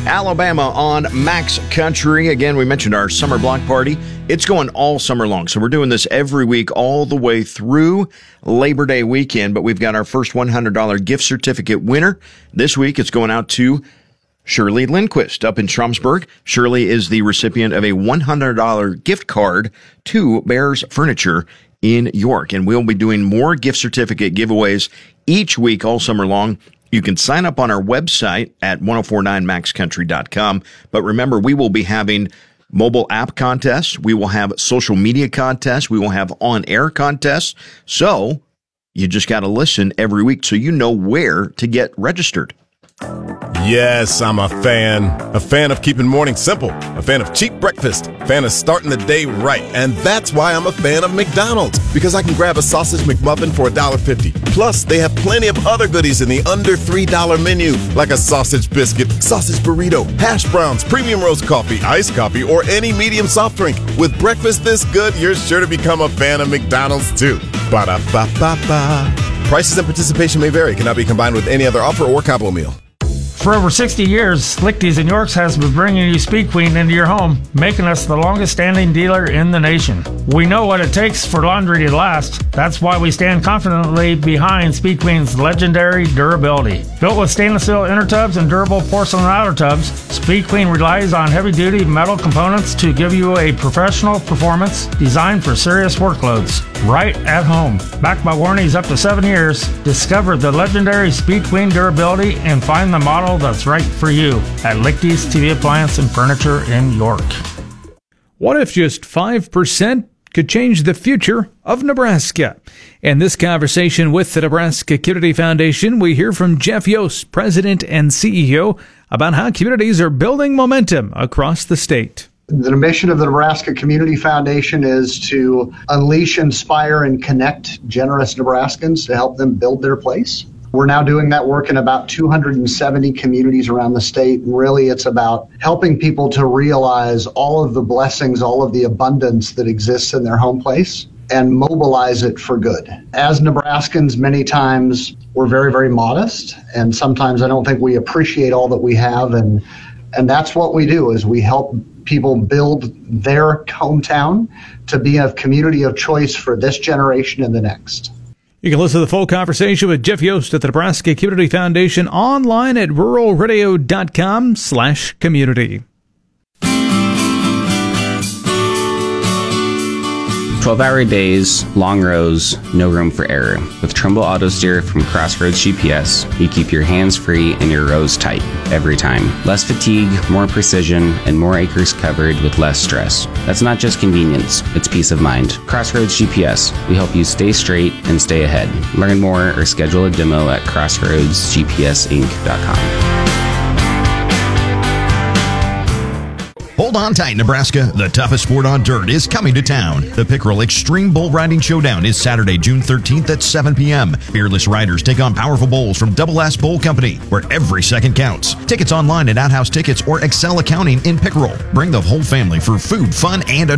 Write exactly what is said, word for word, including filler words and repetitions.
Alabama on Max Country. Again, we mentioned our summer block party. It's going all summer long, so we're doing this every week all the way through Labor Day weekend, but we've got our first one hundred dollars gift certificate winner. This week, it's going out to Shirley Lindquist up in Shrumsburg. Shirley is the recipient of a one hundred dollars gift card to Bears Furniture in York, and we'll be doing more gift certificate giveaways each week all summer long. You can sign up on our website at ten forty-nine max country dot com. But remember, we will be having mobile app contests. We will have social media contests. We will have on-air contests. So you just got to listen every week so you know where to get registered. Yes, I'm a fan. A fan of keeping mornings simple. A fan of cheap breakfast. A fan of starting the day right. And that's why I'm a fan of McDonald's. Because I can grab a sausage McMuffin for one dollar fifty. Plus, they have plenty of other goodies in the under three dollars menu. Like a sausage biscuit, sausage burrito, hash browns, premium roast coffee, iced coffee, or any medium soft drink. With breakfast this good, you're sure to become a fan of McDonald's too. Ba-da-ba-ba-ba. Prices and participation may vary. Cannot be combined with any other offer or combo meal. For over sixty years, Lichty's in Yorks has been bringing you Speed Queen into your home, making us the longest standing dealer in the nation. We know what it takes for laundry to last. That's why we stand confidently behind Speed Queen's legendary durability. Built with stainless steel inner tubs and durable porcelain outer tubs, Speed Queen relies on heavy-duty metal components to give you a professional performance designed for serious workloads. Right at home. Backed by warranties up to seven years, discover the legendary Speed Queen durability and find the model that's right for you at Lichty's T V Appliance and Furniture in York. What if just five percent could change the future of Nebraska? In this conversation with the Nebraska Community Foundation, we hear from Jeff Yost, President and C E O, about how communities are building momentum across the state. The mission of the Nebraska Community Foundation is to unleash, inspire, and connect generous Nebraskans to help them build their place. We're now doing that work in about two hundred seventy communities around the state. And really, it's about helping people to realize all of the blessings, all of the abundance that exists in their home place and mobilize it for good. As Nebraskans, many times we're very, very modest. And sometimes I don't think we appreciate all that we have. And, and that's what we do, is we help people build their hometown to be a community of choice for this generation and the next. You can listen to the full conversation with Jeff Yost at the Nebraska Community Foundation online at rural radio dot com slash community. twelve-hour days, long rows, no room for error. With Trumbull Auto Steer from Crossroads G P S, you keep your hands free and your rows tight every time. Less fatigue, more precision, and more acres covered with less stress. That's not just convenience, it's peace of mind. Crossroads G P S, we help you stay straight and stay ahead. Learn more or schedule a demo at crossroads g p s inc dot com. Hold on tight, Nebraska. The toughest sport on dirt is coming to town. The Pickerel Extreme Bull Riding Showdown is Saturday, June thirteenth at seven p.m. Fearless riders take on powerful bulls from Double S Bull Company, where every second counts. Tickets online at Outhouse Tickets or Excel Accounting in Pickerel. Bring the whole family for food, fun, and a